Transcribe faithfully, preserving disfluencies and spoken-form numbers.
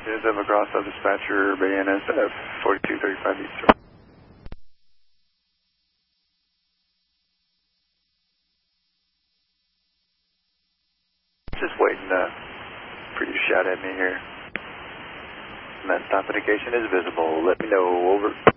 Is up across of dispatcher, Bay N S F forty-two thirty-five East. Just waiting uh, for you to shout at me here. That top indication is visible. Let me know. Over.